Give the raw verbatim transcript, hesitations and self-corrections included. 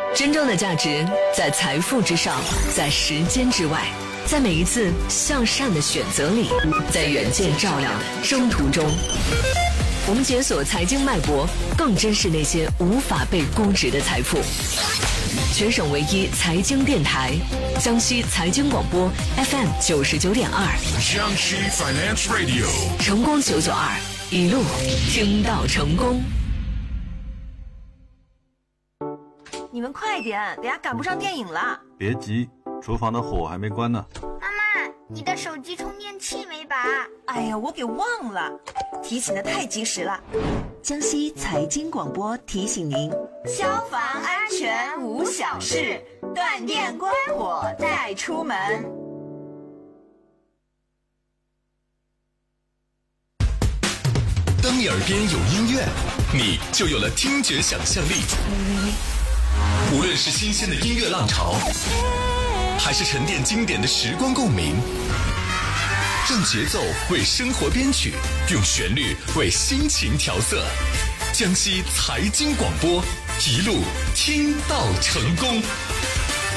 真正的价值在财富之上，在时间之外，在每一次向善的选择里，在远见照亮的征途中。我们解锁财经脉搏，更珍视那些无法被估值的财富。全省唯一财经电台，江西财经广播 F M 九十九点二， 江西 Finance Radio， 成功九九二，一路听到成功。 你们快点，等下赶不上电影了。 别急，厨房的火还没关呢。 妈妈，你的手机充电器没拔？ 哎呀，我给忘了，提醒的太及时了。 江西财经广播提醒您： 消防安全无小事，断电关火再出门。 当你耳边有音乐，你就有了听觉想象力。无论是新鲜的音乐浪潮，还是沉淀经典的时光共鸣，让节奏为生活编曲，用旋律为心情调色。江西财经广播，一路听到成功。